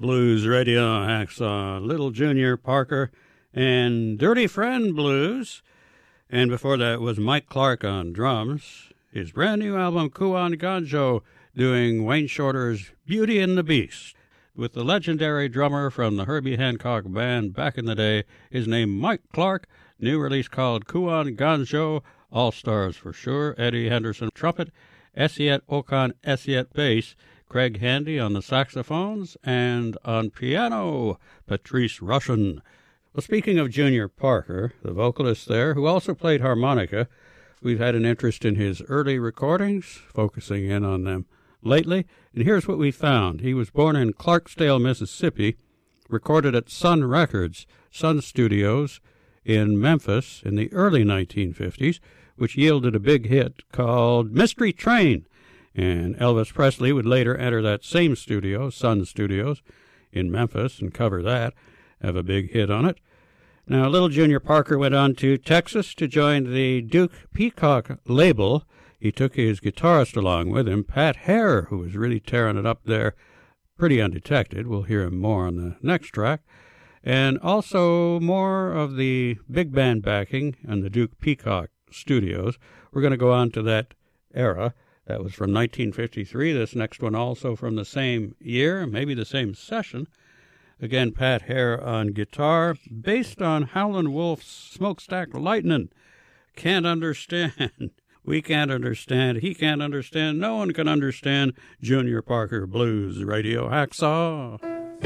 Blues Radio Hacksaw, Little Junior Parker, and Dirty Friend Blues. And before that was Mike Clark on drums. His brand new album, Kuan Ganjo, doing Wayne Shorter's Beauty and the Beast. With the legendary drummer from the Herbie Hancock Band back in the day, his name Mike Clark, new release called Kuan Ganjo, all stars for sure, Eddie Henderson trumpet, Esiet Okan Esiet bass, Craig Handy on the saxophones, and on piano, Patrice Rushen. Well, speaking of Junior Parker, the vocalist there, who also played harmonica, we've had an interest in his early recordings, focusing in on them lately, and here's what we found. He was born in Clarksdale, Mississippi, recorded at Sun Records, Sun Studios in Memphis in the early 1950s, which yielded a big hit called Mystery Train. And Elvis Presley would later enter that same studio, Sun Studios, in Memphis, and cover that, have a big hit on it. Now, Little Junior Parker went on to Texas to join the Duke Peacock label. He took his guitarist along with him, Pat Hare, who was really tearing it up there, pretty undetected. We'll hear him more on the next track. And also more of the big band backing on the Duke Peacock Studios. We're going to go on to that era. That was from 1953. This next one also from the same year, maybe the same session. Again, Pat Hare on guitar, based on Howlin' Wolf's Smokestack Lightnin'. Can't understand. We can't understand. He can't understand. No one can understand Junior Parker Blues Radio Hacksaw.